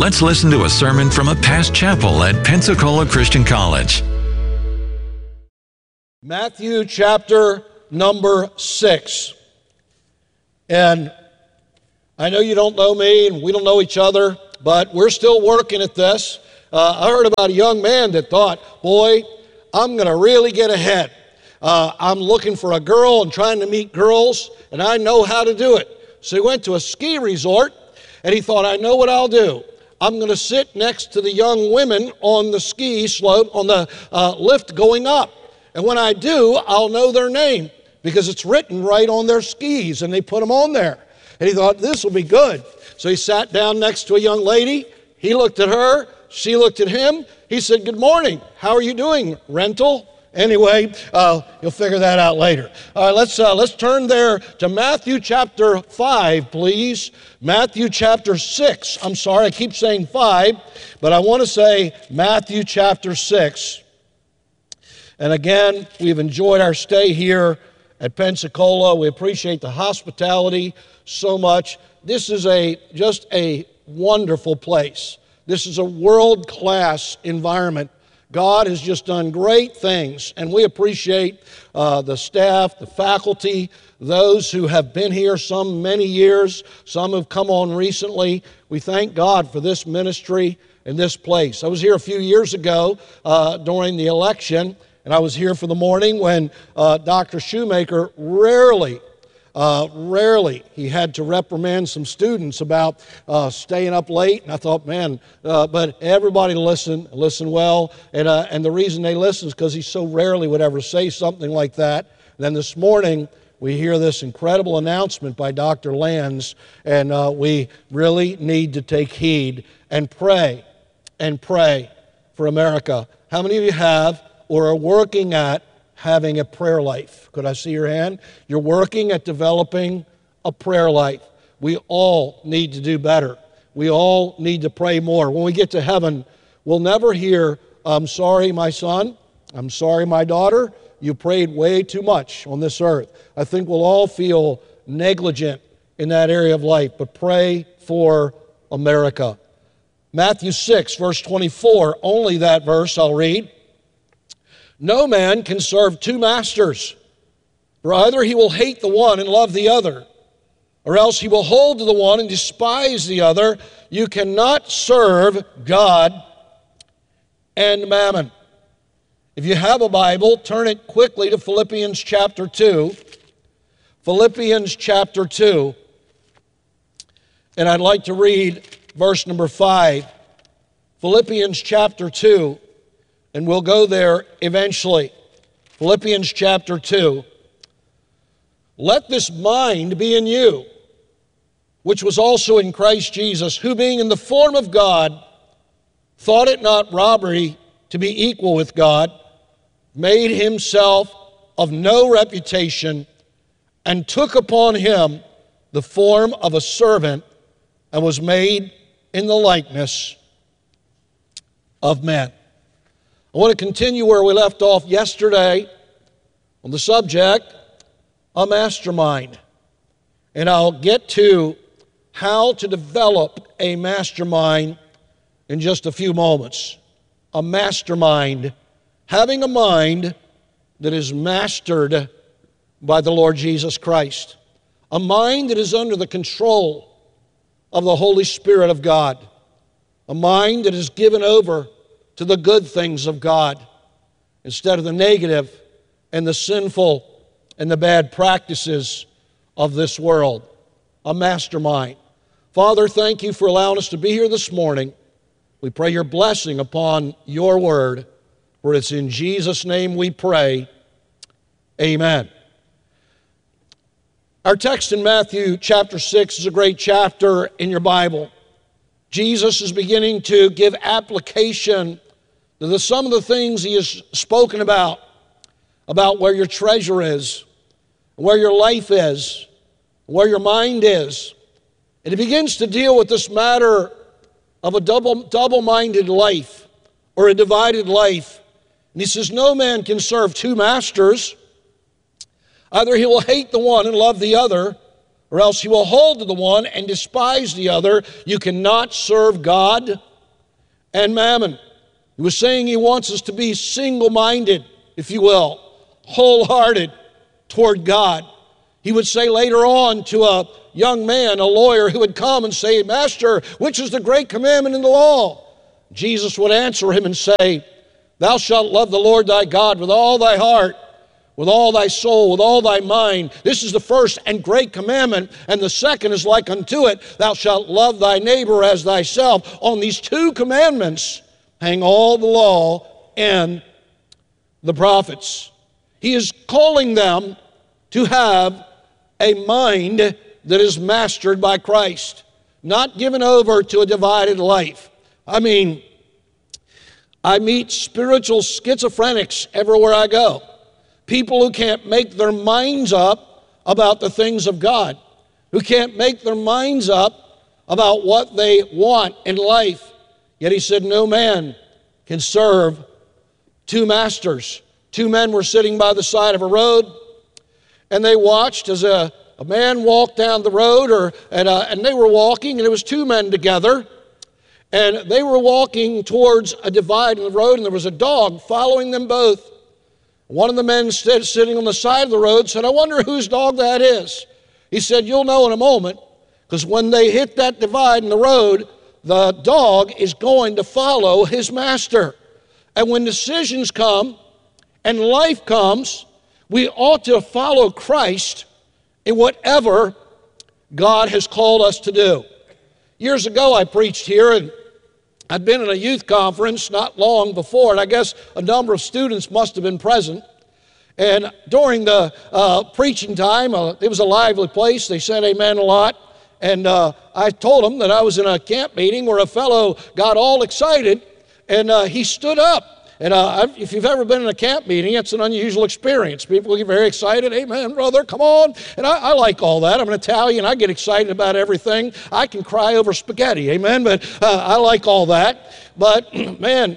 let's listen to a sermon from a past chapel at Pensacola Christian College. Matthew chapter number 6. And I know you don't know me and we don't know each other, but we're still working at this. I heard about a young man that thought, boy, I'm going to really get ahead. I'm looking for a girl and trying to meet girls, and I know how to do it. So he went to a ski resort, and he thought, I know what I'll do. I'm going to sit next to the young women on the ski slope, on the lift going up. And when I do, I'll know their name because it's written right on their skis, and they put them on there. And he thought, this will be good. So he sat down next to a young lady. He looked at her. She looked at him. He said, good morning. How are you doing, rental? Anyway, you'll figure that out later. All right, let's turn there to Matthew chapter 5, please. Matthew chapter 6. I'm sorry, I keep saying 5, but I want to say Matthew chapter 6. And again, we've enjoyed our stay here at Pensacola. We appreciate the hospitality so much. This is just a wonderful place. This is a world-class environment. God has just done great things, and we appreciate the staff, the faculty, those who have been here some many years, some have come on recently. We thank God for this ministry and this place. I was here a few years ago during the election, and I was here for the morning when Dr. Shoemaker rarely he had to reprimand some students about staying up late. And I thought, man, but everybody listen well. And the reason they listen is because he so rarely would ever say something like that. And then this morning, we hear this incredible announcement by Dr. Lands, and we really need to take heed and pray for America. How many of you have or are working at having a prayer life? Could I see your hand? You're working at developing a prayer life. We all need to do better. We all need to pray more. When we get to heaven, we'll never hear, I'm sorry, my son. I'm sorry, my daughter. You prayed way too much on this earth. I think we'll all feel negligent in that area of life, but pray for America. Matthew 6, verse 24, only that verse I'll read. No man can serve two masters, for either he will hate the one and love the other, or else he will hold to the one and despise the other. You cannot serve God and mammon. If you have a Bible, turn it quickly to Philippians chapter 2. Philippians chapter 2. And I'd like to read verse number 5. Philippians chapter 2. And we'll go there eventually. Philippians chapter 2. Let this mind be in you, which was also in Christ Jesus, who being in the form of God, thought it not robbery to be equal with God, made himself of no reputation, and took upon him the form of a servant, and was made in the likeness of men. I want to continue where we left off yesterday on the subject, a mastermind. And I'll get to how to develop a mastermind in just a few moments. A mastermind, having a mind that is mastered by the Lord Jesus Christ. A mind that is under the control of the Holy Spirit of God. A mind that is given over to the good things of God instead of the negative and the sinful and the bad practices of this world. A mastermind. Father, thank you for allowing us to be here this morning. We pray your blessing upon your word, for it's in Jesus' name we pray. Amen. Our text in Matthew chapter 6 is a great chapter in your Bible. Jesus is beginning to give application to some of the things he has spoken about where your treasure is, where your life is, where your mind is. And he begins to deal with this matter of a double-minded life or a divided life. And he says, no man can serve two masters. Either he will hate the one and love the other, or else you will hold to the one and despise the other. You cannot serve God and mammon. He was saying he wants us to be single-minded, if you will, wholehearted toward God. He would say later on to a young man, a lawyer, who would come and say, Master, which is the great commandment in the law? Jesus would answer him and say, Thou shalt love the Lord thy God with all thy heart, with all thy soul, with all thy mind. This is the first and great commandment, and the second is like unto it. Thou shalt love thy neighbor as thyself. On these two commandments hang all the law and the prophets. He is calling them to have a mind that is mastered by Christ, not given over to a divided life. I mean, I meet spiritual schizophrenics everywhere I go. People who can't make their minds up about the things of God, who can't make their minds up about what they want in life. Yet he said, no man can serve two masters. Two men were sitting by the side of a road, and they watched as a man walked down the road, and they were walking, and it was two men together, and they were walking towards a divide in the road, and there was a dog following them both. One of the men sitting on the side of the road said, I wonder whose dog that is. He said, you'll know in a moment, because when they hit that divide in the road, the dog is going to follow his master. And when decisions come and life comes, we ought to follow Christ in whatever God has called us to do. Years ago, I preached here, and I'd been in a youth conference not long before, and I guess a number of students must have been present. And during the preaching time, it was a lively place. They said amen a lot. And I told them that I was in a camp meeting where a fellow got all excited, and he stood up. And if you've ever been in a camp meeting, it's an unusual experience. People get very excited. Amen, brother, come on. And I like all that. I'm an Italian. I get excited about everything. I can cry over spaghetti. Amen. But I like all that. But, man,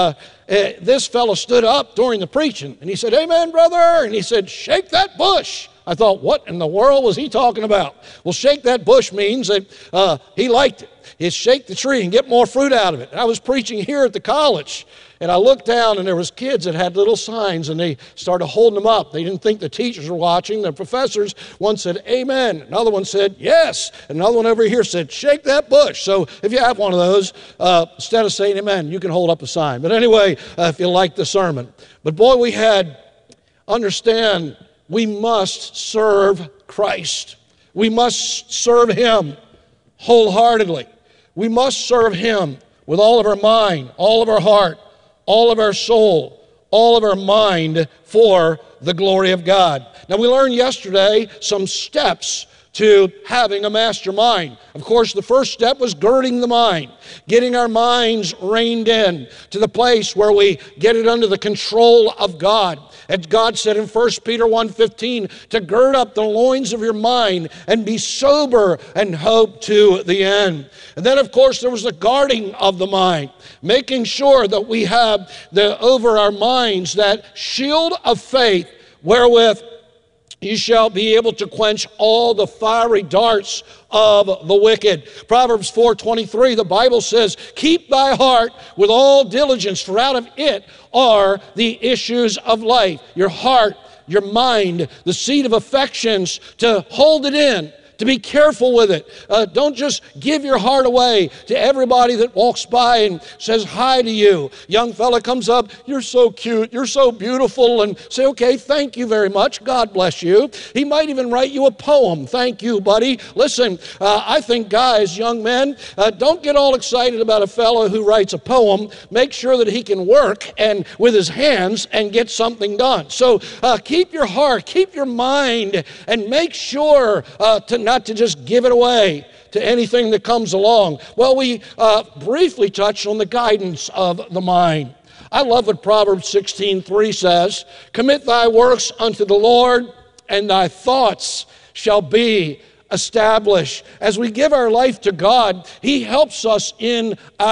this fellow stood up during the preaching, and he said, amen, brother. And he said, shake that bush. I thought, what in the world was he talking about? Well, shake that bush means that he liked it. It's shake the tree and get more fruit out of it. And I was preaching here at the college, and I looked down, and there was kids that had little signs, and they started holding them up. They didn't think the teachers were watching. The professors, one said, amen. Another one said, yes. And another one over here said, shake that bush. So if you have one of those, instead of saying amen, you can hold up a sign. But anyway, if you like the sermon. But boy, we had, understand, we must serve Christ. We must serve Him wholeheartedly. We must serve Him with all of our mind, all of our heart, all of our soul, all of our mind for the glory of God. Now, we learned yesterday some steps to having a mastermind. Of course, the first step was girding the mind, getting our minds reined in to the place where we get it under the control of God. As God said in 1 Peter 1:15, to gird up the loins of your mind and be sober and hope to the end. And then, of course, there was the guarding of the mind, making sure that we have over our minds that shield of faith wherewith you shall be able to quench all the fiery darts of the wicked. Proverbs 4:23, the Bible says, keep thy heart with all diligence, for out of it are the issues of life. Your heart, your mind, the seat of affections, to hold it in, to be careful with it. Don't just give your heart away to everybody that walks by and says hi to you. Young fella comes up, you're so cute, you're so beautiful, and say, okay, thank you very much, God bless you. He might even write you a poem. Thank you, buddy. Listen, I think guys, young men, don't get all excited about a fellow who writes a poem. Make sure that he can work and with his hands and get something done. So keep your heart, keep your mind, and make sure not to just give it away to anything that comes along. Well, we briefly touched on the guidance of the mind. I love what Proverbs 16:3 says, commit thy works unto the Lord, and thy thoughts shall be established. As we give our life to God, He helps us in our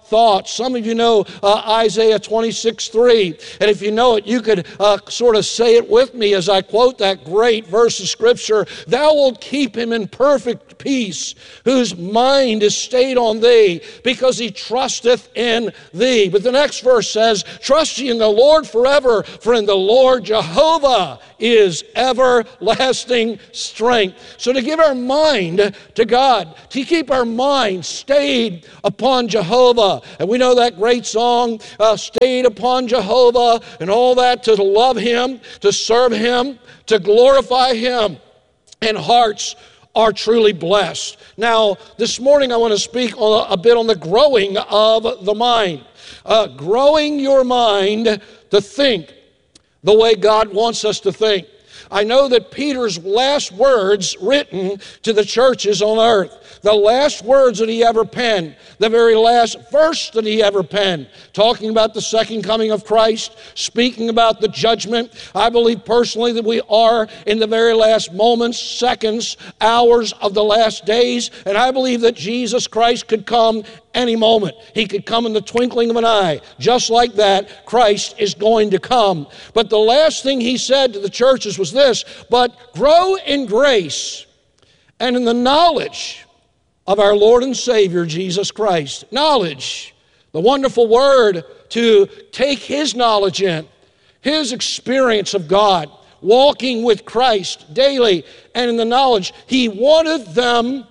thoughts. Some of you know Isaiah 26:3. And if you know it, you could sort of say it with me as I quote that great verse of Scripture. Thou wilt keep him in perfect peace, whose mind is stayed on thee, because he trusteth in thee. But the next verse says, trust ye in the Lord forever, for in the Lord Jehovah is everlasting strength. So to give our mind to God, to keep our mind stayed upon Jehovah. And we know that great song, stayed upon Jehovah, and all that, to love him, to serve him, to glorify him, and hearts are truly blessed. Now, this morning I want to speak a bit on the growing of the mind. Growing your mind to think the way God wants us to think. I know that Peter's last words written to the churches on earth, the last words that he ever penned, the very last verse that he ever penned, talking about the second coming of Christ, speaking about the judgment. I believe personally that we are in the very last moments, seconds, hours of the last days, and I believe that Jesus Christ could come any moment. He could come in the twinkling of an eye. Just like that, Christ is going to come. But the last thing he said to the churches was this, but grow in grace and in the knowledge of our Lord and Savior, Jesus Christ. Knowledge, the wonderful word to take his knowledge in, his experience of God, walking with Christ daily and in the knowledge. He wanted them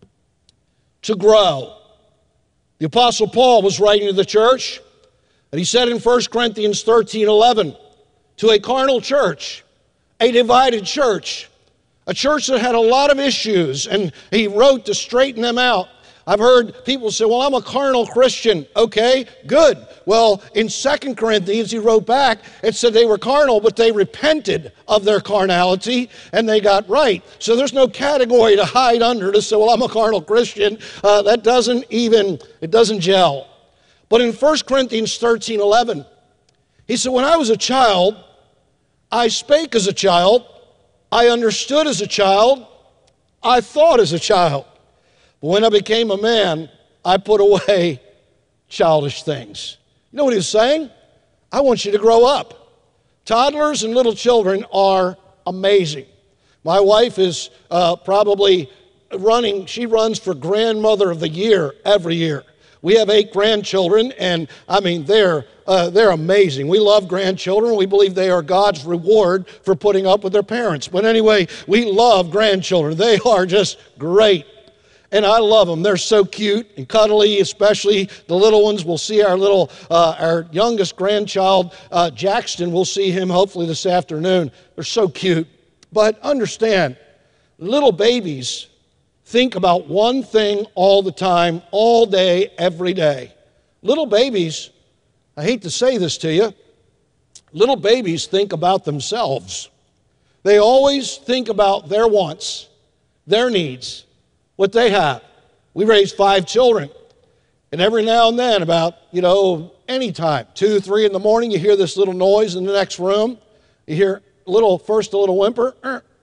to grow. The Apostle Paul was writing to the church, and he said in 1 Corinthians 13:11, to a carnal church, a divided church, a church that had a lot of issues, and he wrote to straighten them out. I've heard people say, well, I'm a carnal Christian. Okay, good. Well, in 2 Corinthians, he wrote back, it said they were carnal, but they repented of their carnality, and they got right. So there's no category to hide under to say, well, I'm a carnal Christian. That doesn't gel. But in 1 Corinthians 13:11, he said, when I was a child, I spake as a child, I understood as a child, I thought as a child. But when I became a man, I put away childish things. You know what he was saying? I want you to grow up. Toddlers and little children are amazing. My wife is probably she runs for Grandmother of the Year every year. We have 8 grandchildren, and I mean, they're amazing. We love grandchildren. We believe they are God's reward for putting up with their parents. But anyway, we love grandchildren. They are just great. And I love them. They're so cute and cuddly, especially the little ones. We'll see our youngest grandchild, Jackson. We'll see him hopefully this afternoon. They're so cute. But understand, little babies think about one thing all the time, all day, every day. Little babies, I hate to say this to you, little babies think about themselves. They always think about their wants, their needs, what they have. We raised 5 children, and every now and then, about, any time, 2, 3 in the morning, you hear this little noise in the next room. You hear first a little whimper.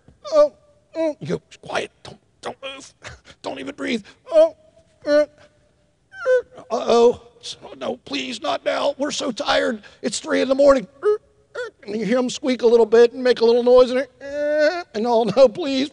You go, quiet, don't move, don't even breathe. No, please, not now. We're so tired. It's 3 in the morning. And you hear them squeak a little bit and make a little noise, and no, please.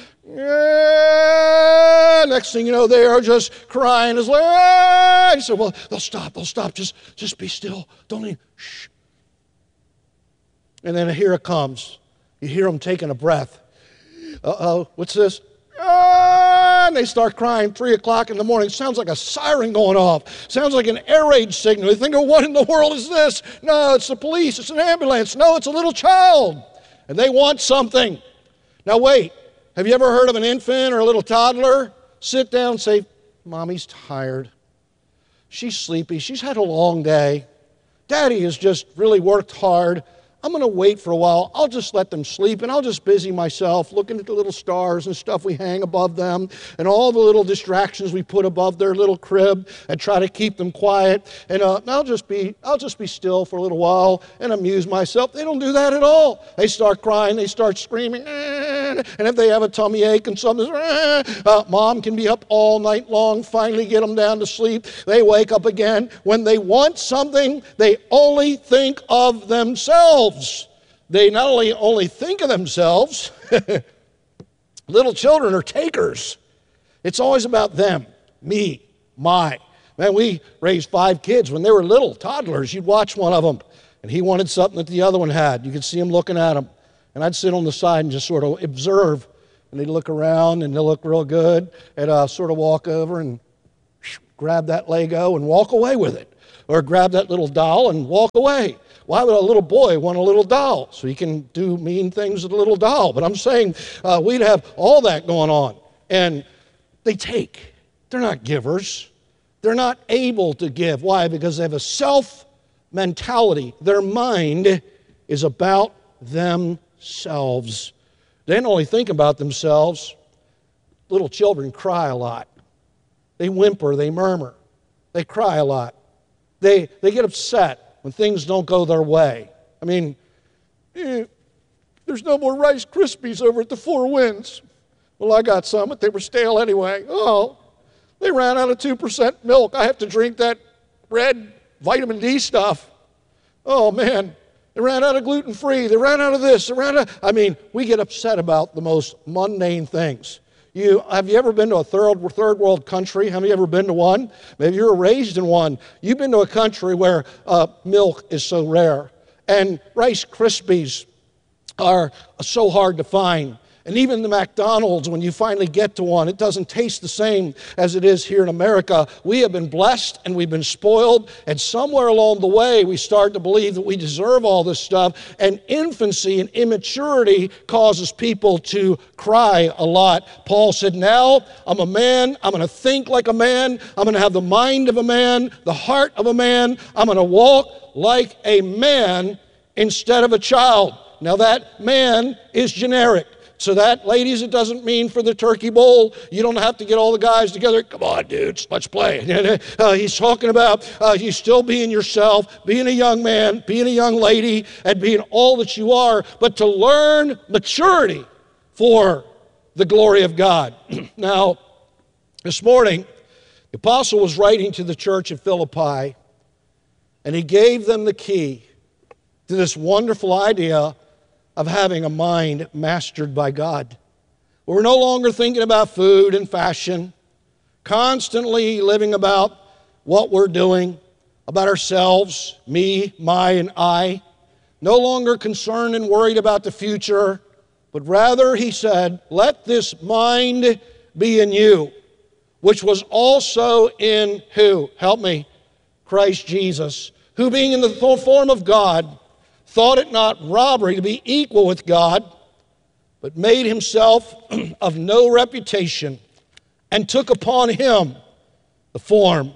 Next thing you know, they are just crying. It's like, and you say, well, they'll stop. Just be still. Don't even, shh. And then here it comes. You hear them taking a breath. What's this? And they start crying 3 o'clock in the morning. Sounds like a siren going off. Sounds like an air raid signal. You think, what in the world is this? No, it's the police. It's an ambulance. No, it's a little child. And they want something. Now wait. Have you ever heard of an infant or a little toddler sit down and say, Mommy's tired. She's sleepy. She's had a long day. Daddy has just really worked hard. I'm going to wait for a while. I'll just let them sleep, and I'll just busy myself looking at the little stars and stuff we hang above them and all the little distractions we put above their little crib and try to keep them quiet. And I'll just be still for a little while and amuse myself. They don't do that at all. They start crying. They start screaming. And if they have a tummy ache and something, mom can be up all night long, finally get them down to sleep. They wake up again. When they want something, they only think of themselves. They not only think of themselves, little children are takers. It's always about them, me, my. Man, we raised 5 kids. When they were little, toddlers, you'd watch one of them, and he wanted something that the other one had. You could see him looking at him. And I'd sit on the side and just sort of observe. And they'd look around, and they'd look real good, and sort of walk over and grab that Lego and walk away with it. Or grab that little doll and walk away. Why would a little boy want a little doll? So he can do mean things with a little doll. But I'm saying we'd have all that going on. And they take. They're not givers. They're not able to give. Why? Because they have a self mentality. Their mind is about themselves. They don't only think about themselves. Little children cry a lot. They whimper, they murmur. They cry a lot. They get upset when things don't go their way. I mean, there's no more Rice Krispies over at the Four Winds. Well, I got some, but they were stale anyway. Oh, they ran out of 2% milk. I have to drink that red vitamin D stuff. Oh, man. They ran out of gluten-free. They ran out of this. We get upset about the most mundane things. Have you ever been to a third world country? Have you ever been to one? Maybe you were raised in one. You've been to a country where milk is so rare. And Rice Krispies are so hard to find. And even the McDonald's, when you finally get to one, it doesn't taste the same as it is here in America. We have been blessed and we've been spoiled, and somewhere along the way we start to believe that we deserve all this stuff, and infancy and immaturity causes people to cry a lot. Paul said, now I'm a man, I'm going to think like a man, I'm going to have the mind of a man, the heart of a man, I'm going to walk like a man instead of a child. Now that man is generic. So that, ladies, it doesn't mean for the turkey bowl. You don't have to get all the guys together. Come on, dudes, let's play. He's talking about you still being yourself, being a young man, being a young lady, and being all that you are, but to learn maturity for the glory of God. Now, this morning, the apostle was writing to the church at Philippi, and he gave them the key to this wonderful idea of having a mind mastered by God. We're no longer thinking about food and fashion, constantly living about what we're doing, about ourselves, me, my, and I. No longer concerned and worried about the future, but rather, he said, let this mind be in you, which was also in who? Help me. Christ Jesus, who being in the form of God, thought it not robbery to be equal with God, but made himself of no reputation, and took upon him the form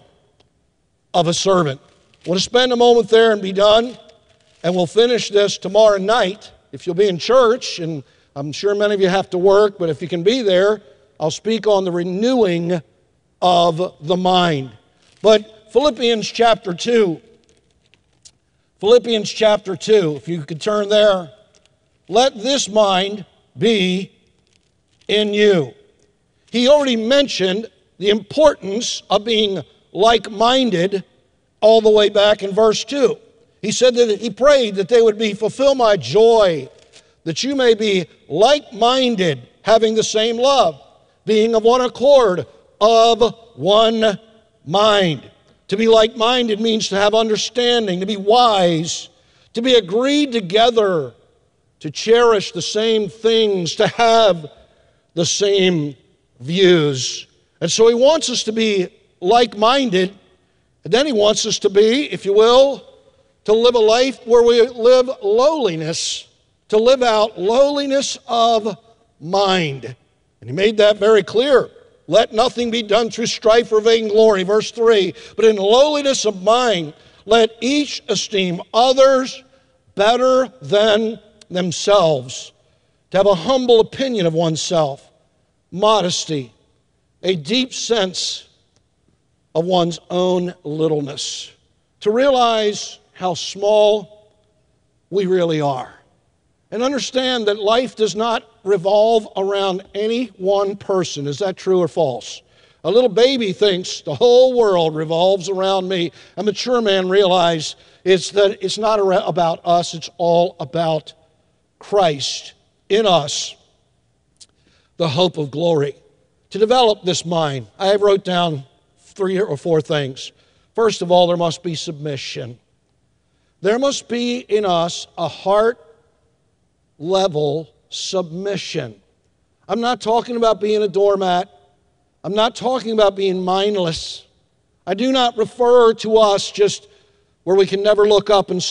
of a servant. I want to spend a moment there and be done, and we'll finish this tomorrow night. If you'll be in church, and I'm sure many of you have to work, but if you can be there, I'll speak on the renewing of the mind. But Philippians chapter 2, if you could turn there. Let this mind be in you. He already mentioned the importance of being like-minded all the way back in verse 2. He said that he prayed that they would fulfill my joy, that you may be like-minded, having the same love, being of one accord, of one mind. To be like-minded means to have understanding, to be wise, to be agreed together, to cherish the same things, to have the same views. And so he wants us to be like-minded, and then he wants us to be, if you will, to live a life where we live lowliness, to live out lowliness of mind. And he made that very clear. Let nothing be done through strife or vainglory, verse 3. But in lowliness of mind, let each esteem others better than themselves. To have a humble opinion of oneself, modesty, a deep sense of one's own littleness. To realize how small we really are. And understand that life does not revolve around any one person. Is that true or false? A little baby thinks the whole world revolves around me. A mature man realizes that it's not about us, it's all about Christ in us, the hope of glory. To develop this mind, I wrote down 3 or 4 things. First of all, there must be submission. There must be in us a heart-level submission. I'm not talking about being a doormat. I'm not talking about being mindless. I do not refer to us just where we can never look up and